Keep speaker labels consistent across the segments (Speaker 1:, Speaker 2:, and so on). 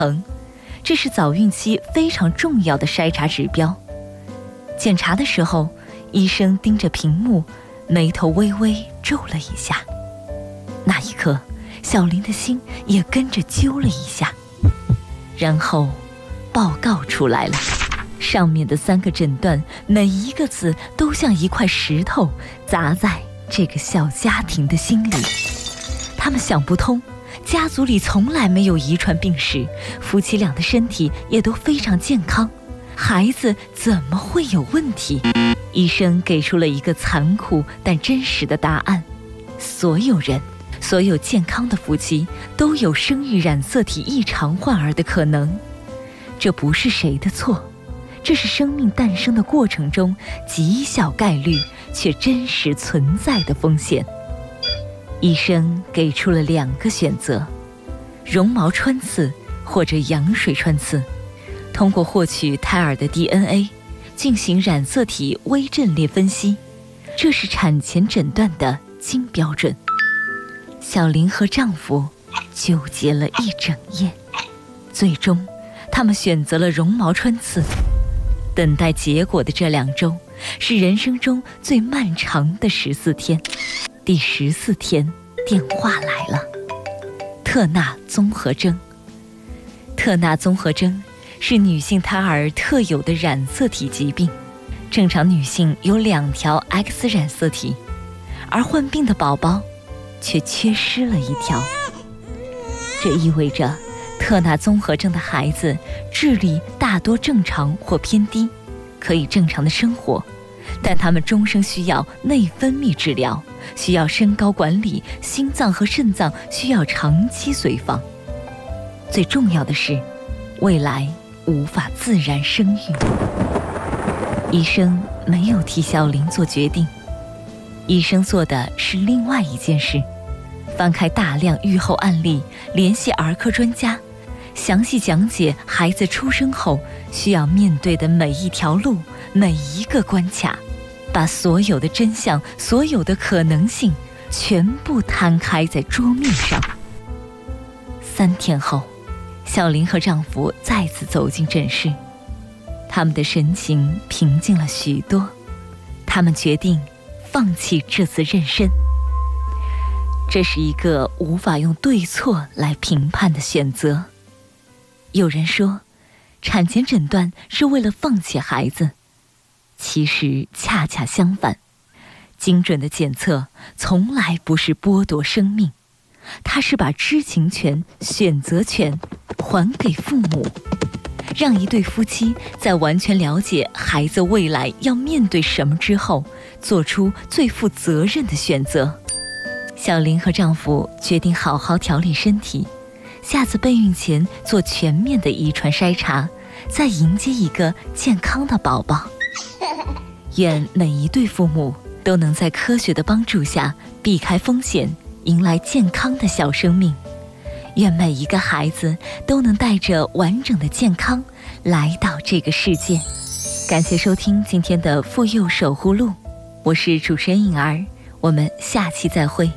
Speaker 1: 这是早孕期非常重要的筛查指标。检查的时候，医生盯着屏幕，眉头微微皱了一下。那一刻，小林的心也跟着揪了一下。然后报告出来了，上面的3个诊断，每一个字都像一块石头砸在这个小家庭的心里。他们想不通，家族里从来没有遗传病史，夫妻俩的身体也都非常健康，孩子怎么会有问题？医生给出了一个残酷但真实的答案：所有健康的夫妻都有生育染色体异常患儿的可能。这不是谁的错，这是生命诞生的过程中极小概率却真实存在的风险。医生给出了2个选择：绒毛穿刺或者羊水穿刺，通过获取胎儿的 DNA 进行染色体微阵列分析，这是产前诊断的金标准。小林和丈夫纠结了一整夜，最终他们选择了绒毛穿刺。等待结果的这2周是人生中最漫长的14天。第14天，电话来了。特纳综合征。特纳综合征是女性胎儿特有的染色体疾病，正常女性有2条 X 染色体，而患病的宝宝却缺失了1条。这意味着特纳综合征的孩子智力大多正常或偏低，可以正常的生活，但他们终生需要内分泌治疗，需要身高管理，心脏和肾脏需要长期随访。最重要的是，未来无法自然生育。医生没有替小林做决定，医生做的是另外一件事：翻开大量预后案例，联系儿科专家，详细讲解孩子出生后需要面对的每一条路，每一个关卡，把所有的真相，所有的可能性全部摊开在桌面上。3天后，小林和丈夫再次走进诊室，他们的神情平静了许多。他们决定放弃这次妊娠。这是一个无法用对错来评判的选择。有人说，产前诊断是为了放弃孩子，其实恰恰相反，精准的检测从来不是剥夺生命，它是把知情权、选择权还给父母，让一对夫妻在完全了解孩子未来要面对什么之后，做出最负责任的选择。小林和丈夫决定好好调理身体，下次备孕前做全面的遗传筛查，再迎接一个健康的宝宝。愿每一对父母都能在科学的帮助下避开风险，迎来健康的小生命。愿每一个孩子都能带着完整的健康来到这个世界。感谢收听今天的妇幼守护录，我是主持人颖儿，我们下期再会。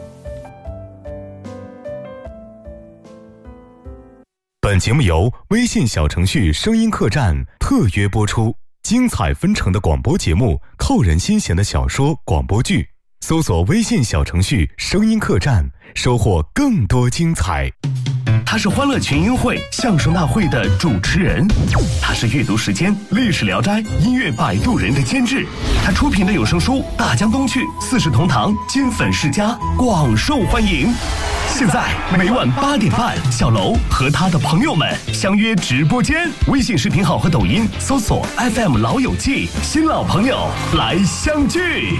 Speaker 2: 本节目由微信小程序声音客栈特约播出，精彩纷呈的广播节目，扣人心弦的小说广播剧，搜索微信小程序声音客栈，收获更多精彩。
Speaker 3: 他是欢乐群英会相声大会的主持人，他是阅读时间历史聊斋音乐摆渡人的监制，他出品的有声书《大江东去》四世同堂金粉世家广受欢迎。现在每晚8点半，小楼和他的朋友们相约直播间，微信视频号和抖音搜索 FM 老友记，新老朋友来相聚。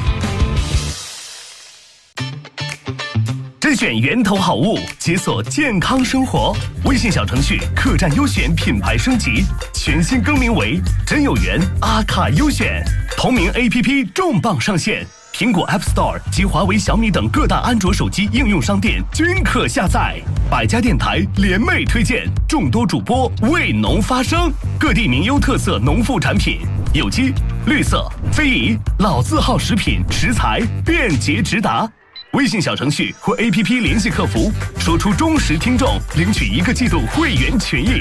Speaker 3: 甄选源头好物，解锁健康生活。微信小程序客栈优选品牌升级，全新更名为真有缘阿卡优选。同名 APP 重磅上线，苹果 App Store 及华为、小米等各大安卓手机应用商店均可下载。百家电台联袂推荐，众多主播为农发声，各地名优特色农副产品，有机、绿色、非遗、老字号食品食材便捷直达。 微信小程序或 APP 联系客服，说出忠实听众，领取1个季度会员权益。